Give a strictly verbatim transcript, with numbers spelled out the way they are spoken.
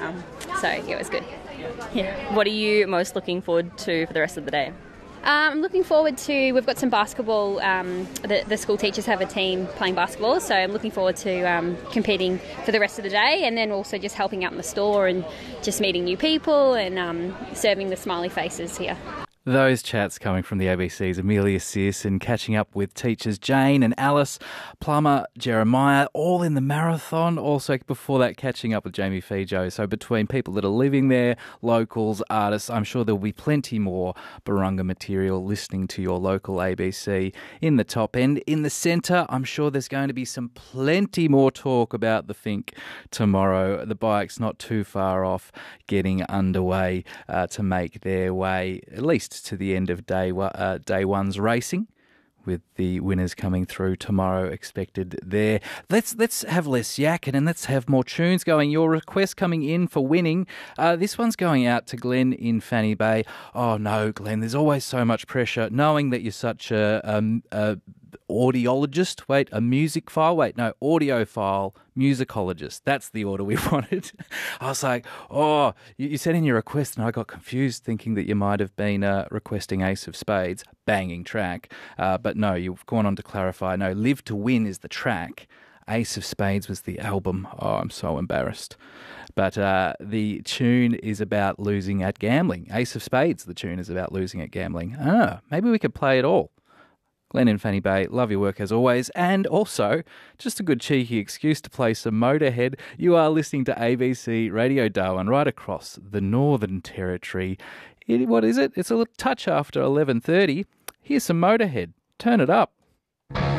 Um, so, yeah, it was good. Yeah. What are you most looking forward to for the rest of the day? Um, I'm looking forward to, we've got some basketball, um, the, the school teachers have a team playing basketball, so I'm looking forward to um, competing for the rest of the day, and then also just helping out in the store and just meeting new people and um, serving the smiley faces here. Those chats coming from the A B C's Amelia Sears and catching up with teachers Jane and Alice, Plummer, Jeremiah, all in the marathon. Also, before that, catching up with Jamie Fijo. So between people that are living there, locals, artists, I'm sure there'll be plenty more Barunga material listening to your local A B C. In the top end, in the centre, I'm sure there's going to be some plenty more talk about the Think tomorrow. The bikes not too far off getting underway uh, to make their way, at least to the end of day uh, day one's racing, with the winners coming through tomorrow expected there. Let's let's have less yakking and let's have more tunes going. Your request coming in for winning. Uh, this one's going out to Glenn in Fanny Bay. Oh no, Glenn, there's always so much pressure knowing that you're such a, a, a audiologist. Wait, a music file? Wait, no, audiophile musicologist. That's the order we wanted. I was like, oh, you, you said in your request, and I got confused thinking that you might have been uh, requesting Ace of Spades, banging track. Uh, but no, you've gone on to clarify. No, Live to Win is the track. Ace of Spades was the album. Oh, I'm so embarrassed. But uh, the tune is about losing at gambling. Ace of Spades, the tune is about losing at gambling. Ah, maybe we could play it all. Glenn and Fanny Bay, love your work as always. And also, just a good cheeky excuse to play some Motorhead. You are listening to A B C Radio Darwin right across the Northern Territory. It, what is it? It's a touch after eleven thirty. Here's some Motorhead. Turn it up.